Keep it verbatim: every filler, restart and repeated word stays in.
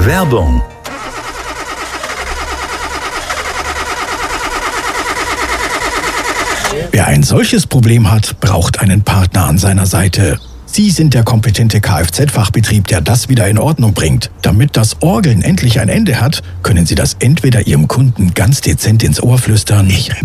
Werbung. Wer ein solches Problem hat, braucht einen Partner an seiner Seite. Sie sind der kompetente Kfz-Fachbetrieb, der das wieder in Ordnung bringt. Damit das Orgeln endlich ein Ende hat, können Sie das entweder Ihrem Kunden ganz dezent ins Ohr flüstern: Ich